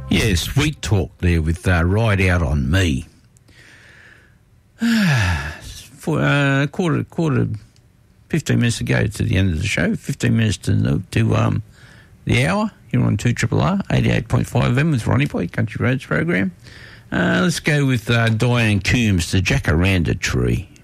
Yeah, sweet talk there with Ride Out on Me. For quarter, 15 minutes to go to the end of the show. 15 minutes to the hour here on 2RRR 88.5 FM with Ronnie Boy, Country Roads program. Let's go with Diane Coombs, The Jacaranda Tree.